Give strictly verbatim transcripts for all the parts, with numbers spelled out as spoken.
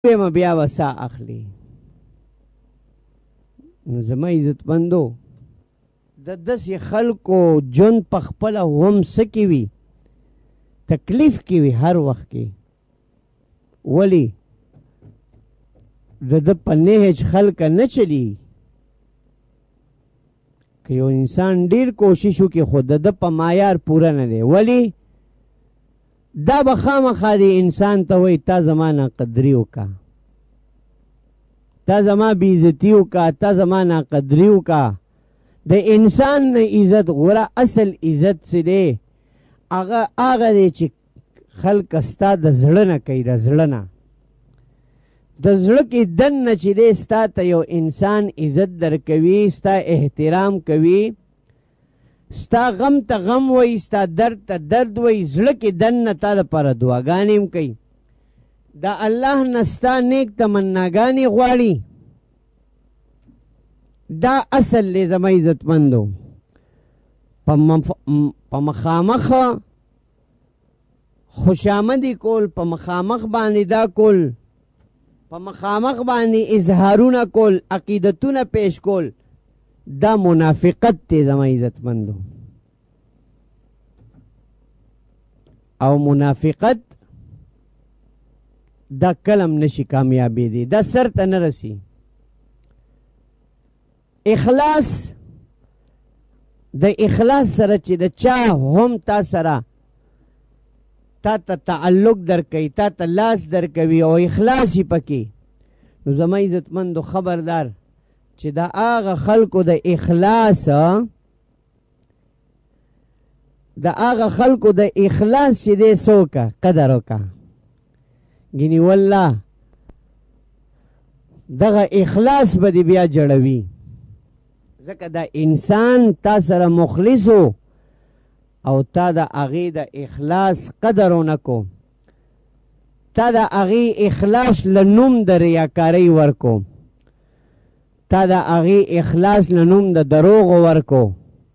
ما بیا وسا اخلي. نو زما عزت مندو د داسې خلکو ژوند په خپله هم څه کې وي، تکلیف کې وي هر وخت کې. ولې د ده په نهج خلکه نه چلی. که یو انسان ډیر کوشش وکړي خو د ده په معیار پوره نه دی، ولې دا به خامخا دی انسان ته وایي تا زما ناقدري وکړه، تا زما بېعزتي وکړه، تا زما ناقدري وکړه. د انسان نه عزت غوره اصل عزت څه دی؟ هغه هغه دی چې خلک ستا د زړه نه کوي، د زړه نه د زړه کې دننه چې دی ستا ته یو انسان عزت درکوي، ستا احترام کوي، ستا غم ته غم وایي، ستا درد ته درد وایي، زړه کې دننه تا دپاره دعاګانې هم کوي، د الله نه ستا نیک تمناګانې غواړي. دا اصل دی زما عزتمندو. په مخامخ خوشامدي کول، په مخامخ باندې دا کول، په مخامخ باندې اظهارونه کول، عقیدتونه پیش کول، دا منافقت دی زما عزتمندو. او منافقت دا کلم نشي کامیابی دی، دا سر ته نه رسی. اخلاص د اخلاص سره چې د چا هم تا سره تا ته تعلق در کوي، تا ته لاس در کوي او اخلاص یې پکې، نو زما عزتمندو خبردار چې دا هغه خلکو د اخلاص د هغه خلکو د اخلاص چې دی څه وکړه، قدر وکړه. ګینې والله دغه اخلاص به دې بیا جوړوي، ځکه دا انسان تا سره مخلص و او تا د هغې د اخلاص قدر ونه کو، تا د هغې اخلاص له نوم د ریاکارۍ ورکو، تا د هغې اخلاص له نوم د دروغو ورکو.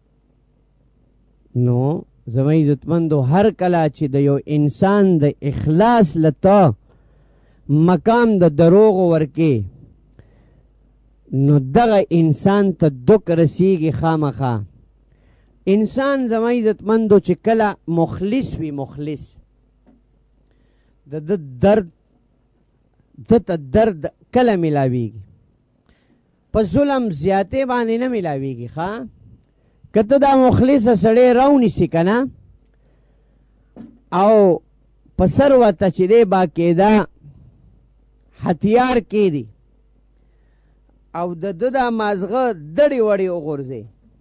نو زما عزتمندو هر کله چې د یو انسان د اخلاص له تا مقام د دروغو ورکې، نو دغه انسان ته دک رسیږي خامخا. انسان زما عزتمندو چې کله مخلص وي، مخلص د ده درد ده ته درد کله ملاویږي، په ظلم زیاتې باندې نه ملاویږي. ښه که ته دا مخلصه سړی راونیسي که نه، او په سر ورته چې دی باقاعده هتیار کېدي او د ده دا مازغه دړې وړې وغورځي،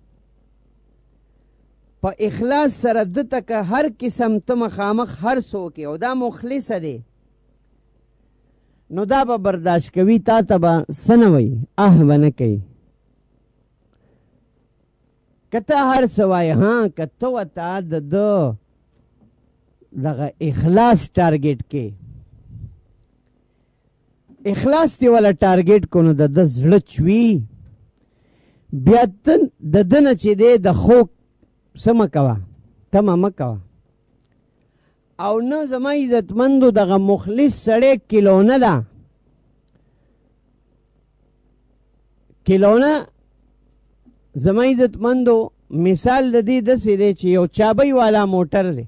په اخلاص سره ده ته که هر قسم ته مخامخ هر څوک او دا مخلصه دی، نو دا به برداشت کوي، تا ته به څه نه وایي، اه به نه کوي. که ته هر څه وایې، ها که ته ورته د ده دغه اخلاص ټارګېټ کې، اخلاص دی والا ټارګېټ کو، نو د ده زړه چوي، بیا ته د ده نه چې دی د خوږ څه مه کوه، تمه مه کوه. او نه زما عزتمندو دغه مخلص سړی کیلونه ده، کیلونه زما عزتمندو مثال د دې داسې دی چې یو چابۍ والا موټر دی،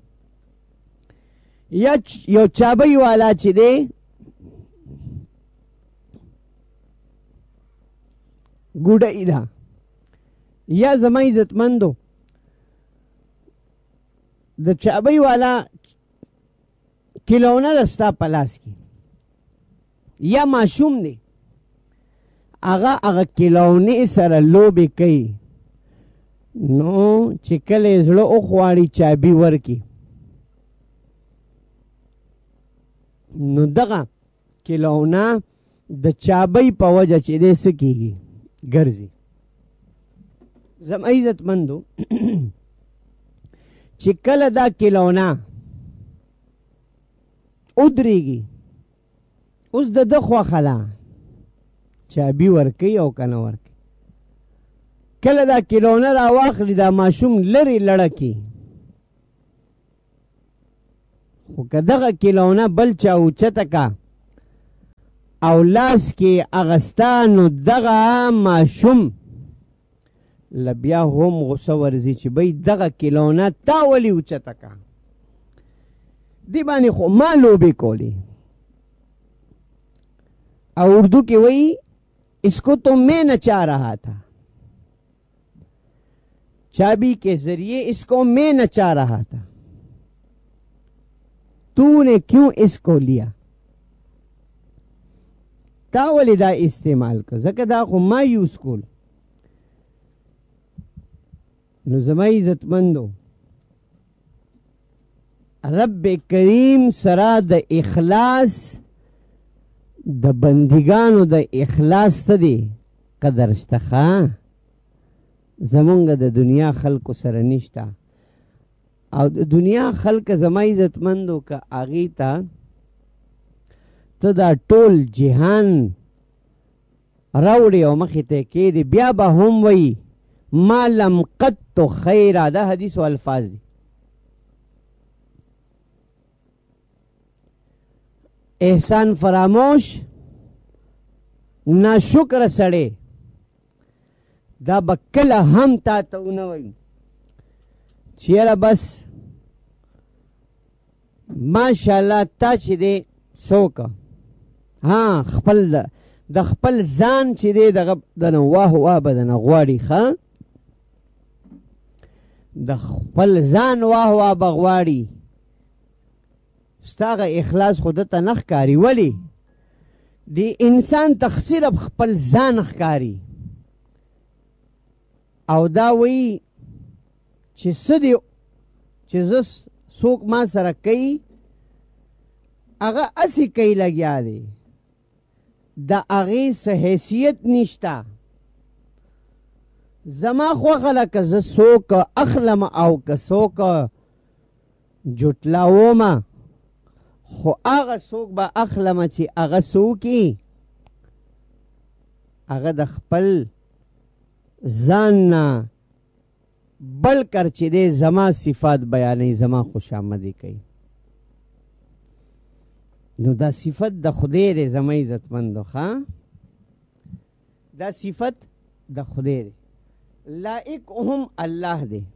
یا یو چابۍ والا چې دی ګوډۍ ده، یا زما عزتمندو د چابۍ والا کیلونه ده ستا په لاس کې، یا ماشوم دی هغه هغه کیلونې سره لوبې کوي، نو چې کله یې زړه وخواړي چابي ورکي، نو دغه کیلونه د چابۍ په وجه چې دی څه کېږي، ګرځي. زما عزتمندو چې کله دا کیلونه ودرېږي، اوس د ده خوښه ده چابي ورکوي او که نه ورکوي. کله دا کیلونه را واخلي، دا ماشوم لرې لړه کړي، خو که دغه کیلونه بل چا اوچته که او لاس کې اغستا نو دغه ماشوم لبیا هم غصه ورځي چې بی دغه کلونه تا ولی اوچته کا دی باندې خو ما لوبې کولی اور اردو کې وی اس کو تو میں نچا رہا تھا چابی کے ذریعے اس کو میں نچا رہا تھا تو نے کیوں اس کو لیا تا ولی دا استعمال کو زکه دا خو ما یوز کول نو زما عزت مندو رب کریم سرا د اخلاص د بندگانو د اخلاص ته دی قدر شته ښه زمونږ د دنیا خلکو سره نشته او د دنیا خلک زما عزت مندو که هغې ته ته دا ټول جهان راوړې او مخې ته کېدې بیا به هم وایي ما لم قط خیره دا حدیث و الفاظ دي احسان فراموش ناشکر سړی دا به کله هم تا ته ونه وایي چې یاره بس ماشاءالله تا چې دی څوک ها خپل د خپل ځان چې دی دغه دنه واه واه به دنه غواړي ښه د خپل ځان واه واه به غواړي ستا هغه اخلاص خو ده ته نه ښکاري ولې د انسان ته صرف خپل ځان ښکاري او دا وایي چې څه دی چې زه څوک ما سره کوي هغه هسې کوي لګیا دی د هغې څه حیثیت نشته زما خوښه ده که زه څوک اخلم او که څوک جوټلاومه خو هغه څوک به اخلمه چې هغه څوکي هغه د خپل ځان نه بل کر چې دی زما صفات بیانوي زما خوشامدي کوي نو دا صفت د خدای دی زما عزتمندو ښه دا صفت د خدای دی لائق هم الله دی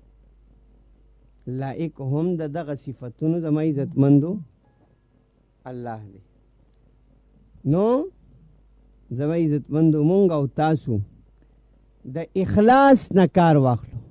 لائق هم د دغه صفتونو زما عزتمندو الله دی نو زما عزتمندو مونږ او تاسو د اخلاص نه کار واخلو